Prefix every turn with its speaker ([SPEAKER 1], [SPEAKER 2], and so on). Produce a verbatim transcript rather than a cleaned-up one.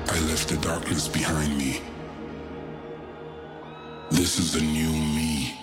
[SPEAKER 1] I left the darkness behind me. This is the new me.